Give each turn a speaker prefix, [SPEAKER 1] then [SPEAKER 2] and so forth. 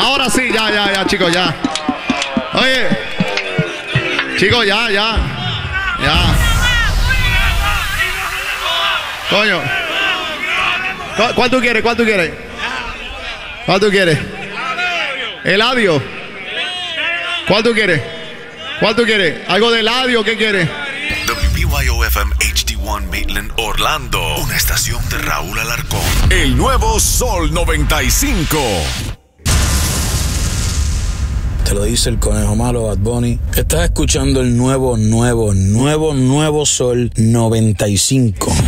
[SPEAKER 1] Ahora sí, ya, chicos, ya. Oye, chicos, ya. Coño. ¿Cuánto quieres? ¿Cuánto quieres? Eladio. ¿Cuánto quieres? ¿Algo de Eladio? ¿Qué quieres?
[SPEAKER 2] WBYO-FM HD1 Maitland, Orlando. Una estación de Raúl Alarcón.
[SPEAKER 3] El nuevo Sol 95.
[SPEAKER 4] Te lo dice el conejo malo Bad Bunny. Estás escuchando el nuevo Sol 95.